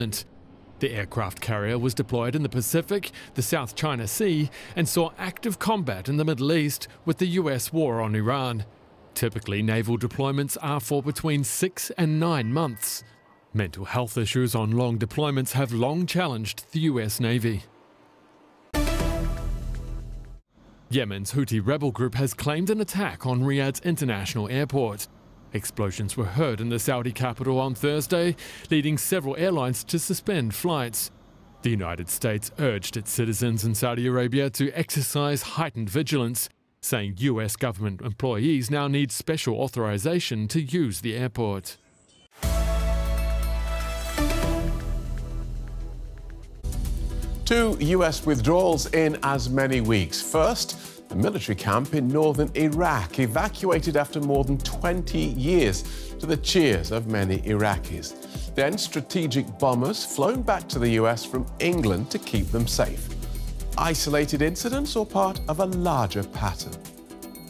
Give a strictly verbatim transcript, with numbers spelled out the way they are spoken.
The aircraft carrier was deployed in the Pacific, the South China Sea, and saw active combat in the Middle East with the U S war on Iran. Typically, naval deployments are for between six and nine months. Mental health issues on long deployments have long challenged the U S Navy. Yemen's Houthi rebel group has claimed an attack on Riyadh's international airport. Explosions were heard in the Saudi capital on Thursday, leading several airlines to suspend flights. The United States urged its citizens in Saudi Arabia to exercise heightened vigilance, saying U S government employees now need special authorization to use the airport. Two U S withdrawals in as many weeks. First, the military camp in northern Iraq, evacuated after more than twenty years to the cheers of many Iraqis. Then strategic bombers flown back to the U S from England to keep them safe. Isolated incidents or part of a larger pattern?